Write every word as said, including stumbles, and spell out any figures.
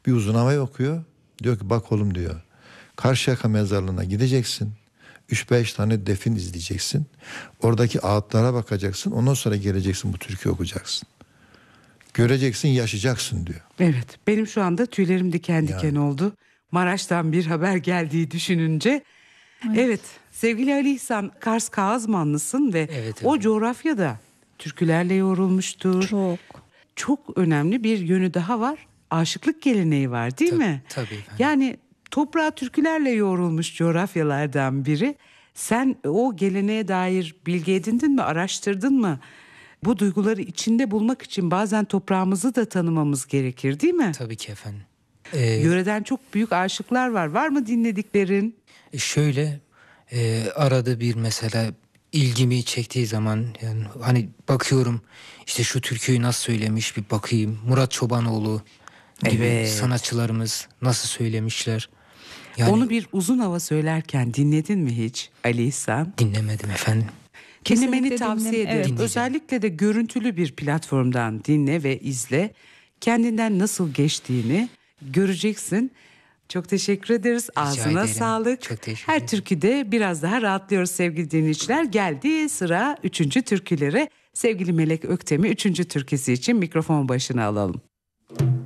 Bir uzun havayı okuyor. Diyor ki bak oğlum diyor. Karşıyaka mezarlığına gideceksin. üç beş tane defin izleyeceksin. Oradaki ağıtlara bakacaksın. Ondan sonra geleceksin bu türküyü okuyacaksın. Göreceksin, yaşayacaksın diyor. Evet, benim şu anda tüylerim diken diken Yani. oldu. Maraş'tan bir haber geldiği düşününce. Evet, evet sevgili Ali İhsan, Kars Kağızmanlısın ve Evet, o evet. coğrafyada türkülerle yoğrulmuştur. Çok. Çok önemli bir yönü daha var. Aşıklık geleneği var değil Tabii, mi? tabii efendim. Yani toprağı türkülerle yoğrulmuş coğrafyalardan biri. Sen o geleneğe dair bilgi edindin mi, araştırdın mı? Bu duyguları içinde bulmak için bazen toprağımızı da tanımamız gerekir değil mi? Tabii ki efendim. Ee, Yöreden çok büyük aşıklar var. Var mı dinlediklerin? şöyle e, arada bir mesela ilgimi çektiği zaman yani hani bakıyorum işte şu türküyü nasıl söylemiş bir bakayım. Murat Çobanoğlu gibi Evet. sanatçılarımız nasıl söylemişler. Yani Onu bir uzun hava söylerken dinledin mi hiç Ali İhsan? dinlemedim efendim. Dinlemeni Kesinlikle tavsiye dinle- ederim. evet. Dinleyeceğim. Özellikle de görüntülü bir platformdan dinle ve izle. Kendinden nasıl geçtiğini göreceksin. Çok teşekkür ederiz. Ağzına ederim. sağlık. Çok teşekkür Her ederim. türküde biraz daha rahatlıyoruz sevgili dinleyiciler. Geldi sıra üçüncü türkülere. Sevgili Melek Öktem'i üçüncü türküsü için mikrofon başına alalım.